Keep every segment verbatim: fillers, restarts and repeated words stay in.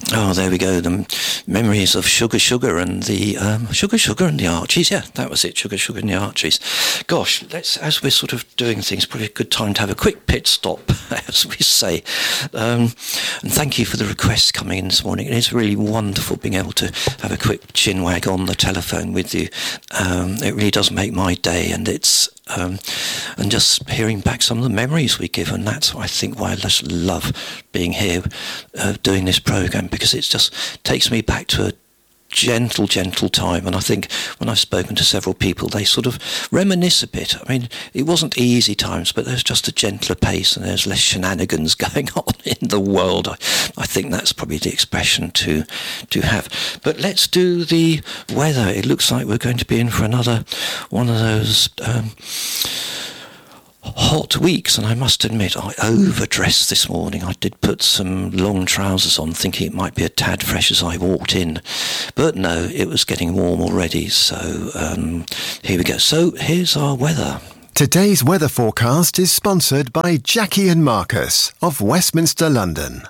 Oh, there we go. The memories of Sugar Sugar and the um, Sugar Sugar and the Archies. Yeah, that was it. Sugar Sugar and the Archies. Gosh, let's as we're sort of doing things, probably a good time to have a quick pit stop, as we say. Um, and thank you for the requests coming in this morning. It is really wonderful being able to have a quick chinwag on the telephone with you. Um, it really does make my day, and it's. Um, and just hearing back some of the memories we give, and that's I think why I just love being here uh, doing this programme, because it just takes me back to a gentle, gentle time. And I think when I've spoken to several people, they sort of reminisce a bit. I mean, it wasn't easy times, but there's just a gentler pace and there's less shenanigans going on in the world. I, I think that's probably the expression to to have. But let's do the weather. It looks like we're going to be in for another one of those um, hot weeks, and I must admit I overdressed this morning. I did put some long trousers on thinking it might be a tad fresh as I walked in, but no, it was getting warm already. So um, here we go. So here's our weather. Today's weather forecast is sponsored by Jackie and Marcus of Westminster, London.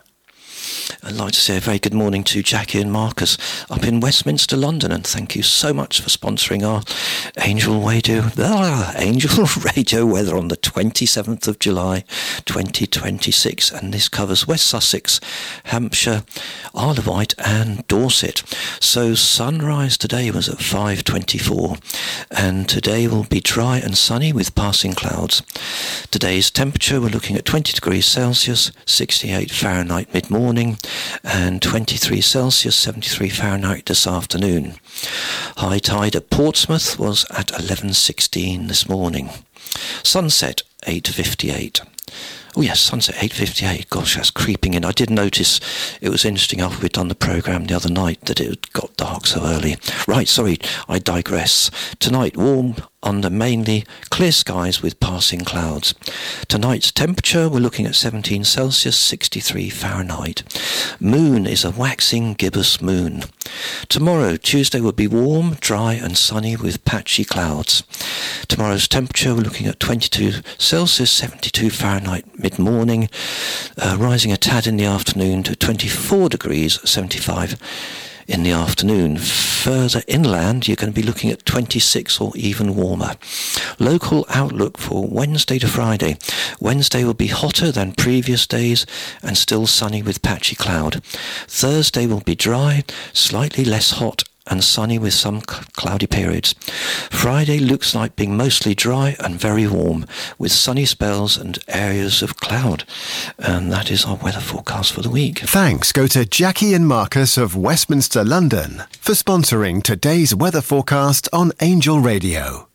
I'd like to say a very good morning to Jackie and Marcus up in Westminster, London, and thank you so much for sponsoring our Angel Radio, ah, Angel Radio weather on the twenty-seventh of July, twenty twenty-six, and this covers West Sussex, Hampshire, Isle of Wight, and Dorset. So sunrise today was at five twenty-four, and today will be dry and sunny with passing clouds. Today's temperature, we're looking at twenty degrees Celsius, sixty-eight Fahrenheit mid-morning, and twenty-three Celsius, seventy-three Fahrenheit this afternoon. High tide at Portsmouth was at eleven sixteen this morning. Sunset, eight fifty-eight. Oh yes, sunset, eight fifty-eight. Gosh, that's creeping in. I did notice it was interesting after we'd done the programme the other night that it got dark so early. Right, sorry, I digress. Tonight, warm under mainly clear skies with passing clouds. Tonight's temperature, we're looking at seventeen Celsius, sixty-three Fahrenheit. Moon is a waxing gibbous moon. Tomorrow, Tuesday, will be warm, dry and sunny with patchy clouds. Tomorrow's temperature, we're looking at twenty-two Celsius, seventy-two Fahrenheit mid-morning, uh, rising a tad in the afternoon to twenty-four degrees, seventy-five in the afternoon. Further inland, you're going to be looking at twenty-six or even warmer. Local outlook for Wednesday to Friday. Wednesday will be hotter than previous days and still sunny with patchy cloud. Thursday will be dry, slightly less hot and sunny with some cloudy periods. Friday looks like being mostly dry and very warm with sunny spells and areas of cloud. And that is our weather forecast for the week. Thanks go to Jackie and Marcus of Westminster, London for sponsoring today's weather forecast on Angel Radio.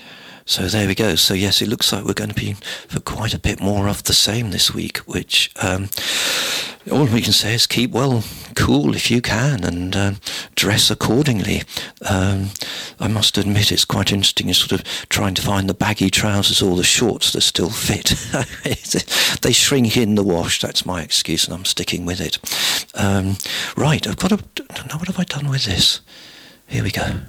So there we go. So yes, it looks like we're going to be for quite a bit more of the same this week, which um, all we can say is keep well cool if you can, and um, dress accordingly. Um, I must admit it's quite interesting is sort of trying to find the baggy trousers or the shorts that still fit. They shrink in the wash. That's my excuse, and I'm sticking with it. Um, right, I've got to... Now, what have I done with this? Here we go.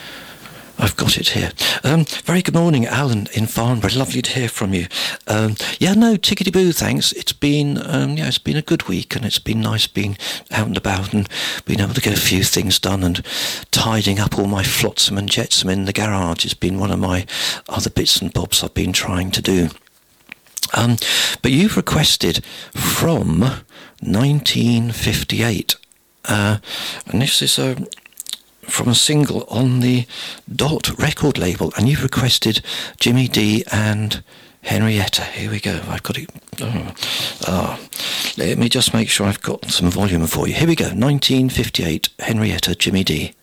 I've got it here. Um, very good morning, Alan in Farnborough. Lovely to hear from you. Um, yeah, no, tickety-boo, thanks. It's been, um, yeah, it's been a good week, and it's been nice being out and about and being able to get a few things done, and tidying up all my flotsam and jetsam in the garage has been one of my other bits and bobs I've been trying to do. Um, but you've requested from nineteen fifty-eight, uh, and this is a... from a single on the Dot record label, and you've requested Jimmy D and Henrietta. Here we go. I've got it. Oh, oh. Let me just make sure I've got some volume for you. Here we go. nineteen fifty-eight, Henrietta, Jimmy D.